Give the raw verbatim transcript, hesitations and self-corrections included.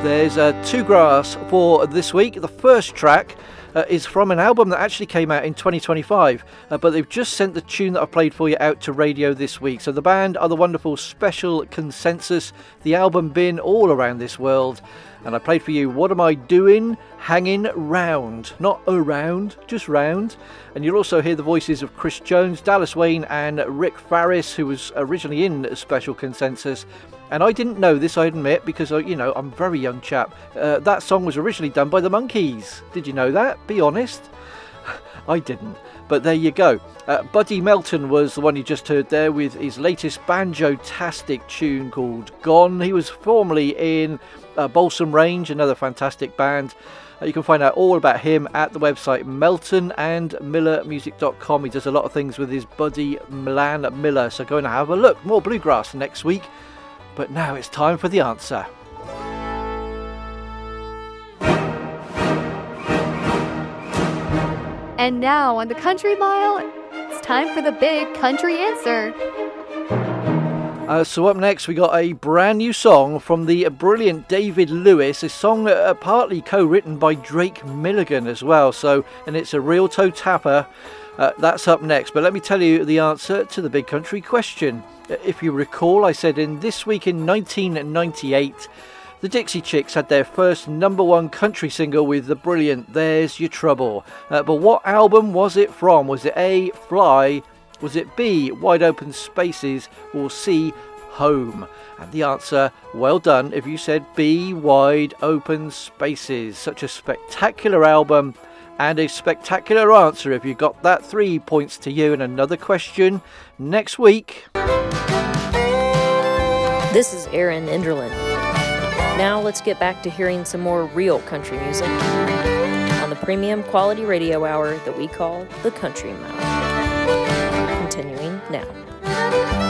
There's uh, two grass for this week. The first track uh, is from an album that actually came out in twenty twenty-five, uh, but they've just sent the tune that I played for you out to radio this week. So the band are the wonderful Special Consensus, the album been all around this world, and I played for you What Am I Doing? Hanging Round. Not around, just round. And you'll also hear the voices of Chris Jones, Dallas Wayne and Rick Farris, who was originally in Special Consensus. And I didn't know this, I admit, because, you know, I'm a very young chap. Uh, that song was originally done by the Monkees. Did you know that? Be honest. I didn't. But there you go. Uh, Buddy Melton was the one you just heard there with his latest banjo-tastic tune called Gone. He was formerly in uh, Balsam Range, another fantastic band. Uh, you can find out all about him at the website melton and miller music dot com. He does a lot of things with his buddy Milan Miller, so go and have a look. More bluegrass next week. But now it's time for the answer. And now on the Country Mile, it's time for the big country answer. Uh, so up next we got a brand new song from the brilliant David Lewis, a song uh, partly co-written by Drake Milligan as well. So, and it's a real toe tapper. Uh, that's up next. But let me tell you the answer to the big country question. If you recall, I said in This Week in nineteen ninety-eight, the Dixie Chicks had their first number one country single with the brilliant There's Your Trouble. Uh, but what album was it from? Was it A, Fly? Was it B, Wide Open Spaces? Or C, Home? And the answer, well done if you said B, Wide Open Spaces. Such a spectacular album and a spectacular answer. If you got that, three points to you. And another question next week. This is Aaron Enderlin. Now let's get back to hearing some more real country music on the premium quality radio hour that we call the Country Mile. Continuing now.